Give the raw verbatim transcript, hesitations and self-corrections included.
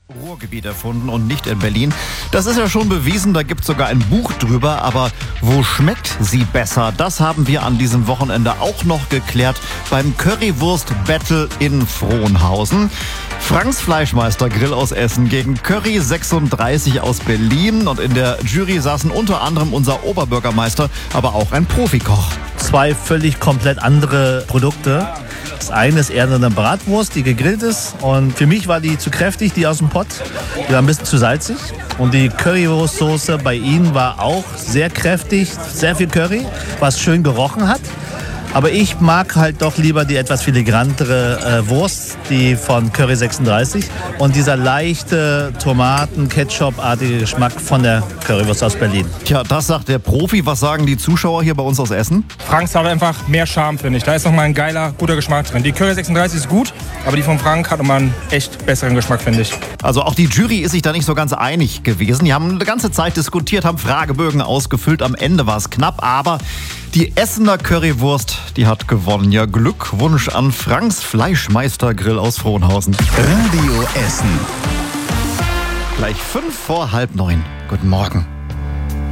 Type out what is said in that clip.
Ruhrgebiet erfunden und nicht in Berlin. Das ist ja schon bewiesen, da gibt es sogar ein Buch drüber. Aber wo schmeckt sie besser? Das haben wir an diesem Wochenende auch noch geklärt beim Currywurst-Battle in Frohnhausen. Franks Fleischmeister Grill aus Essen gegen Curry sechsunddreißig aus Berlin. Und in der Jury saßen unter anderem unser Oberbürgermeister, aber auch ein Profikoch. Zwei völlig komplett andere Produkte. Das eine ist eher eine Bratwurst, die gegrillt ist. Und für mich war die zu kräftig, die aus dem Pott. Die war ein bisschen zu salzig. Und die Currywurstsoße bei Ihnen war auch sehr kräftig, sehr viel Curry, was schön gerochen hat. Aber ich mag halt doch lieber die etwas filigrantere äh, Wurst, die von Curry sechsunddreißig. Und dieser leichte Tomaten-Ketchup-artige Geschmack von der Currywurst aus Berlin. Tja, das sagt der Profi. Was sagen die Zuschauer hier bei uns aus Essen? Franks hat einfach mehr Charme, finde ich. Da ist nochmal ein geiler, guter Geschmack drin. Die Curry sechsunddreißig ist gut, aber die von Frank hat nochmal einen echt besseren Geschmack, finde ich. Also auch die Jury ist sich da nicht so ganz einig gewesen. Die haben eine ganze Zeit diskutiert, haben Fragebögen ausgefüllt. Am Ende war es knapp, aber die Essener Currywurst, die hat gewonnen. Ja, Glückwunsch an Franks Fleischmeister Grill aus Frohnhausen. Radio Essen. Gleich fünf vor halb neun. Guten Morgen.